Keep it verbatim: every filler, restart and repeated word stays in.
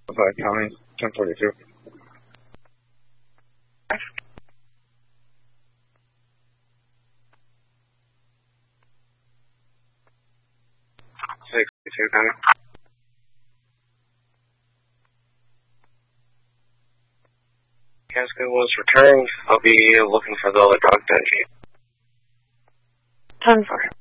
Five County, ten forty-two. sixty-two, County. Casket was returned. I'll be looking for the other dog, Denji. ten four.